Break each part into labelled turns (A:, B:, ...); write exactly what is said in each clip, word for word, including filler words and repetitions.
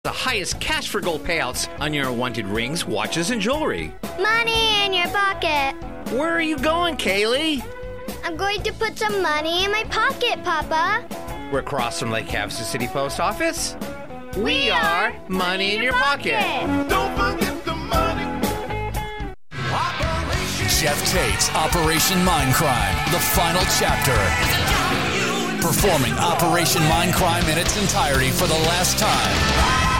A: The highest cash for gold payouts on your wanted rings, watches, and jewelry.
B: Money in your pocket.
A: Where are you going, Kaylee?
B: I'm going to put some money in my pocket, Papa.
A: We're across from Lake Havasu City Post Office. We,
B: we
A: are
B: Money,
A: money in Your Pocket.
B: pocket.
C: Don't forget the money.
D: Jeff Tate's Operation Mindcrime, the final chapter. Performing Operation Mindcrime in its entirety for the last time.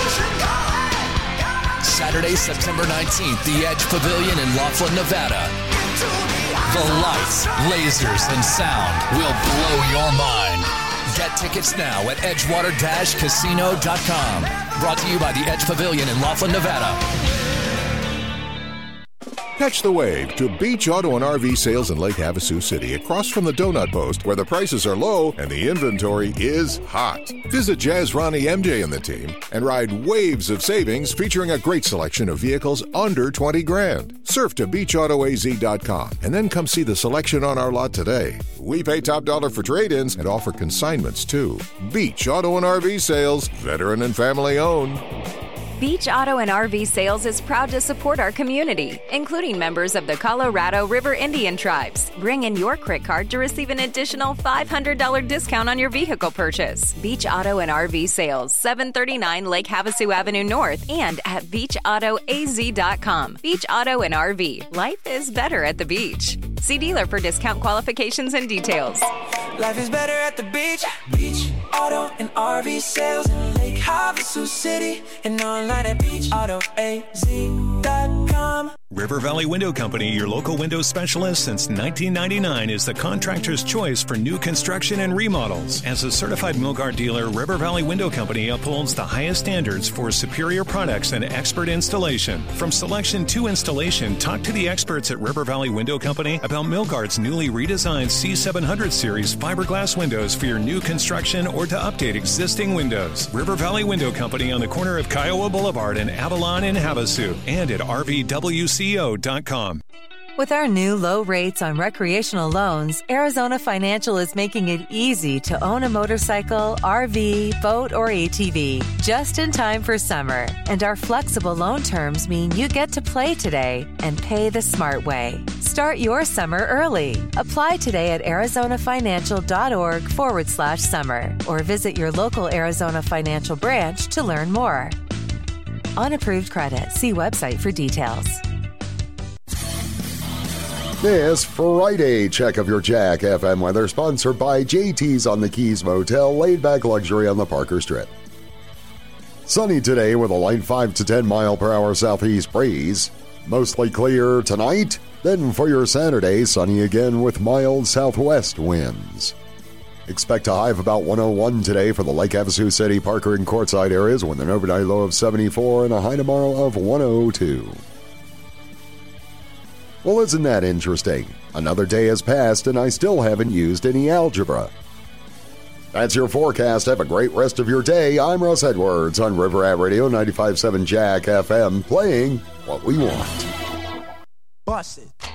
D: Saturday, September nineteenth, the Edge Pavilion in Laughlin, Nevada. The lights, lasers, and sound will blow your mind. Get tickets now at edgewater dash casino dot com. Brought to you by the Edge Pavilion in Laughlin, Nevada.
E: Catch the wave to Beach Auto and R V Sales in Lake Havasu City, across from the Donut Post, where the prices are low and the inventory is hot. Visit Jazz Ronnie, M J, and the team and ride waves of savings featuring a great selection of vehicles under twenty grand. Surf to beach auto a z dot com and then come see the selection on our lot today. We pay top dollar for trade-ins and offer consignments too. Beach Auto and R V Sales, veteran and family owned.
F: Beach Auto and R V Sales is proud to support our community, including members of the Colorado River Indian Tribes. Bring in your C R I T card to receive an additional five hundred dollars discount on your vehicle purchase. Beach Auto and R V Sales, seven thirty-nine Lake Havasu Avenue North and at beach auto a z dot com. Beach Auto and R V. Life is better at the beach. See dealer for discount qualifications and details.
G: Life is better at the beach. Beach Auto and R V Sales in Lake Havasu City and online at beach auto a z dot com.
H: River Valley Window Company, your local window specialist since nineteen ninety-nine, is the contractor's choice for new construction and remodels. As a certified Milgard dealer, River Valley Window Company upholds the highest standards for superior products and expert installation. From selection to installation, talk to the experts at River Valley Window Company about Milgard's newly redesigned C seven hundred series fiberglass windows for your new construction or to update existing windows. River Valley Window Company on the corner of Kiowa Boulevard and Avalon in Havasu, and at r v w c o dot com.
I: With our new low rates on recreational loans, Arizona Financial is making it easy to own a motorcycle, R V, boat, or A T V just in time for summer. And our flexible loan terms mean you get to play today and pay the smart way. Start your summer early. Apply today at arizonafinancial.org forward slash summer or visit your local Arizona Financial branch to learn more. Unapproved credit. See website for details.
J: This Friday check of your Jack F M weather, sponsored by J T's on the Keys Motel, laid back luxury on the Parker Strip. Sunny today with a light five to ten mile per hour southeast breeze. Mostly clear tonight. Then for your Saturday, sunny again with mild southwest winds. Expect a high of about one oh one today for the Lake Havasu City, Parker, and Quartzsite areas, with an overnight low of seventy-four and a high tomorrow of one oh two. Well, isn't that interesting? Another day has passed and I still haven't used any algebra. That's your forecast. Have a great rest of your day. I'm Russ Edwards on River Rat Radio ninety-five point seven Jack F M, playing what we want.
G: Bust it.